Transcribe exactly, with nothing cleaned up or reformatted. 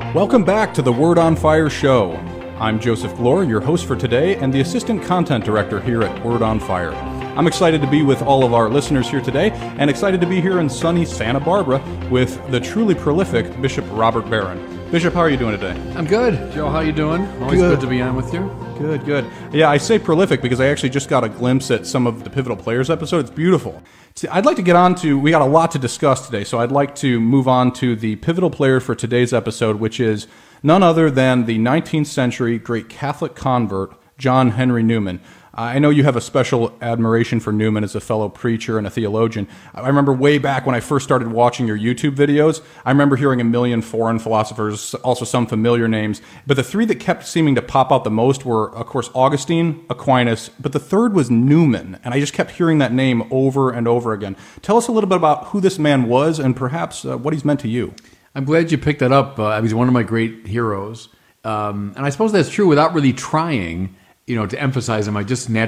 Welcome back to the Word on Fire show. I'm Joseph Glore, your host for today, and the Assistant Content Director here at Word on Fire. I'm excited to be with all of our listeners here today, and excited to be here in sunny Santa Barbara with the truly prolific Bishop Robert Barron. Bishop, how are you doing today? I'm good. Joe, how you doing? Always good. good to be on with you. Good, good. Yeah, I say prolific because I actually just got a glimpse at some of the Pivotal Players episode. It's beautiful. I'd like to get on to, we got a lot to discuss today, so I'd like to move on to the Pivotal Player for today's episode, which is none other than the nineteenth century great Catholic convert, John Henry Newman. I know you have a special admiration for Newman as a fellow preacher and a theologian. I remember way back when I first started watching your YouTube videos, I remember hearing a million foreign philosophers, also some familiar names, but the three that kept seeming to pop out the most were, of course, Augustine, Aquinas, but the third was Newman, and I just kept hearing that name over and over again. Tell us a little bit about who this man was and perhaps uh, what he's meant to you. I'm glad you picked that up. Uh, he's one of my great heroes, um, and I suppose that's true without really trying. You know, to emphasize him, I just naturally